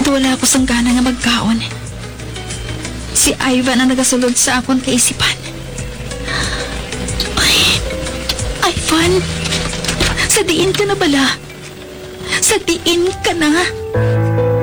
wala ako sanggana nga magkaon. Si Ivan ang nagasulod sa akong kaisipan. Ay, Ivan, sa diin ka na bala? Sa diin ka na?